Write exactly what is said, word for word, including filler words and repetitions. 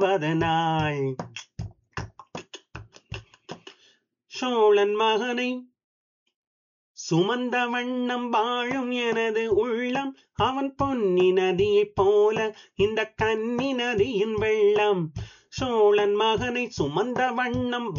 பதனாள் சோழன் மகனை சுமந்த வண்ணம் வாழும் எனது உள்ளம் அவன் பொன்னி நதியைப் போல இந்த கன்னி நதியின் வெள்ளம் சோழன் மகனை சுமந்த வண்ணம்